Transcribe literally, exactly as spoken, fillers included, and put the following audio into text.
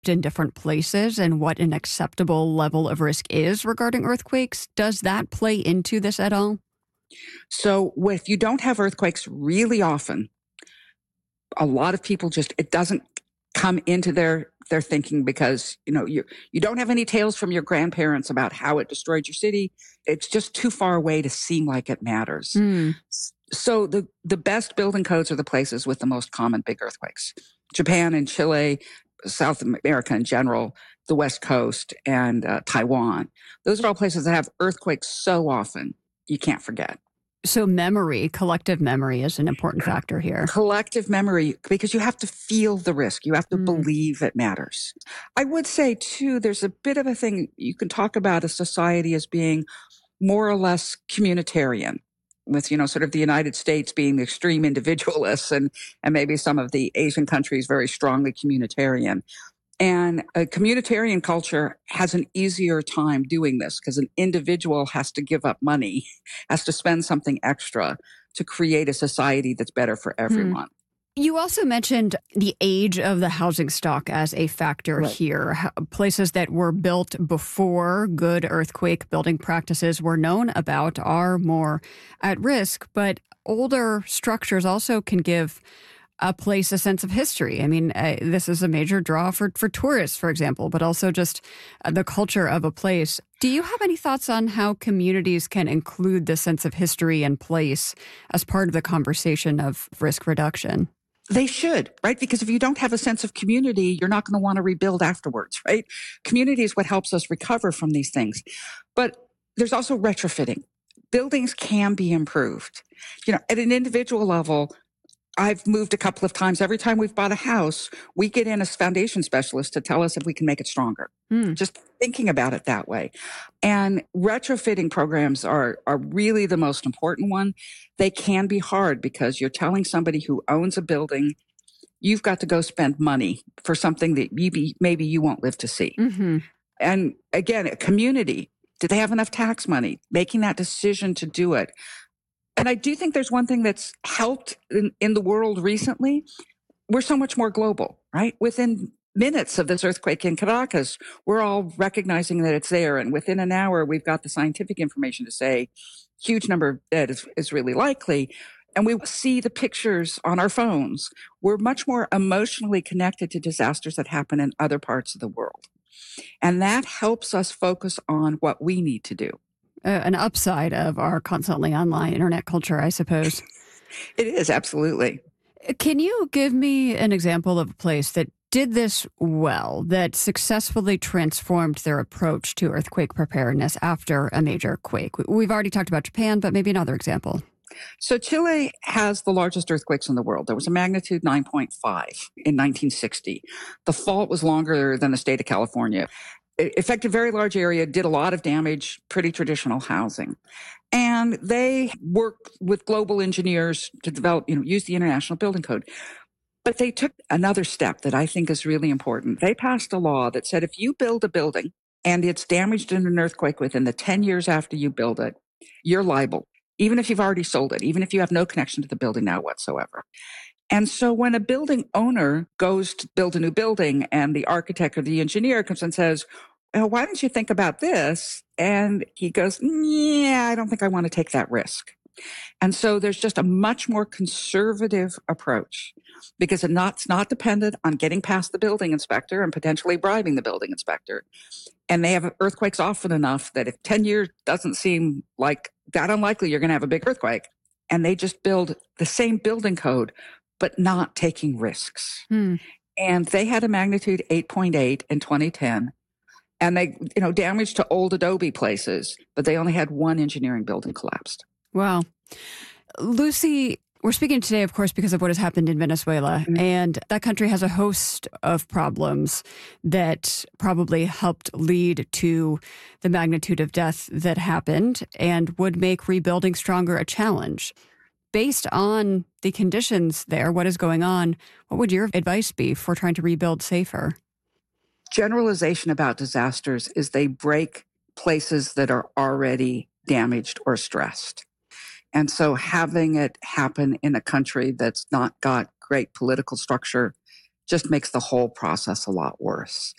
in different places and what an acceptable level of risk is regarding earthquakes. Does that play into this at all? So if you don't have earthquakes really often, a lot of people just, it doesn't come into their their thinking because, you know, you you don't have any tales from your grandparents about how it destroyed your city. It's just too far away to seem like it matters. Mm. So the, the best building codes are the places with the most common big earthquakes. Japan and Chile, South America in general, the West Coast, and uh, Taiwan. Those are all places that have earthquakes so often you can't forget. So memory, collective memory is an important factor here. Collective memory, because you have to feel the risk. You have to mm. believe it matters. I would say, too, there's a bit of a thing you can talk about a society as being more or less communitarian, with, you know, sort of the United States being the extreme individualists and, and maybe some of the Asian countries very strongly communitarian. And a communitarian culture has an easier time doing this because an individual has to give up money, has to spend something extra to create a society that's better for everyone. Hmm. You also mentioned the age of the housing stock as a factor right. here. Places that were built before good earthquake building practices were known about are more at risk, but older structures also can give a place a sense of history. I mean, uh, this is a major draw for, for tourists, for example, but also just uh, the culture of a place. Do you have any thoughts on how communities can include this sense of history and place as part of the conversation of risk reduction? They should, right? Because if you don't have a sense of community, you're not going to want to rebuild afterwards, right? Community is what helps us recover from these things. But there's also retrofitting. Buildings can be improved. You know, at an individual level, I've moved a couple of times. Every time we've bought a house, we get in a foundation specialist to tell us if we can make it stronger. Mm. Just thinking about it that way. And retrofitting programs are, are really the most important one. They can be hard because you're telling somebody who owns a building, you've got to go spend money for something that maybe, maybe you won't live to see. Mm-hmm. And again, a community, do they have enough tax money? Making that decision to do it. And I do think there's one thing that's helped in, in the world recently. We're so much more global, right? Within minutes of this earthquake in Caracas, we're all recognizing that it's there. And within an hour, we've got the scientific information to say huge number of dead is, is really likely. And we see the pictures on our phones. We're much more emotionally connected to disasters that happen in other parts of the world. And that helps us focus on what we need to do. Uh, an upside of our constantly online internet culture, I suppose. It is, absolutely. Can you give me an example of a place that did this well, that successfully transformed their approach to earthquake preparedness after a major quake? We've already talked about Japan, but maybe another example. So Chile has the largest earthquakes in the world. There was a magnitude nine point five in nineteen sixty. The fault was longer than the state of California. It affected a very large area, did a lot of damage, pretty traditional housing. And they worked with global engineers to develop, you know, use the International Building Code. But they took another step that I think is really important. They passed a law that said if you build a building and it's damaged in an earthquake within the ten years after you build it, you're liable, even if you've already sold it, even if you have no connection to the building now whatsoever. And so when a building owner goes to build a new building and the architect or the engineer comes and says, oh, why don't you think about this? And he goes, yeah, I don't think I want to take that risk. And so there's just a much more conservative approach because it's not, it's not dependent on getting past the building inspector and potentially bribing the building inspector. And they have earthquakes often enough that if ten years doesn't seem like that unlikely, you're going to have a big earthquake. And they just build the same building code, but not taking risks. Hmm. And they had a magnitude eight point eight in twenty ten. And they, you know, damage to old Adobe places, but they only had one engineering building collapsed. Wow. Lucy, we're speaking today, of course, because of what has happened in Venezuela. Mm-hmm. And that country has a host of problems that probably helped lead to the magnitude of death that happened and would make rebuilding stronger a challenge. Based on the conditions there, what is going on, what would your advice be for trying to rebuild safer? Generalization about disasters is they break places that are already damaged or stressed. And so having it happen in a country that's not got great political structure just makes the whole process a lot worse.